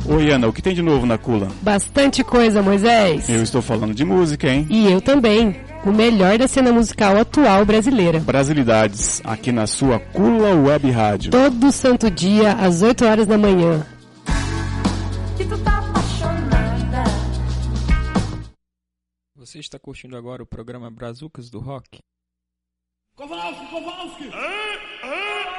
Oi, Ana, o que tem de novo na Cula? Bastante coisa, Moisés. Eu estou falando de música, hein? E eu também. O melhor da cena musical atual brasileira. Brasilidades, aqui na sua Cula Web Rádio. Todo santo dia, às 8 horas da manhã. Que tu tá apaixonada. Você está curtindo agora o programa Brazucas do Rock? Kowalski!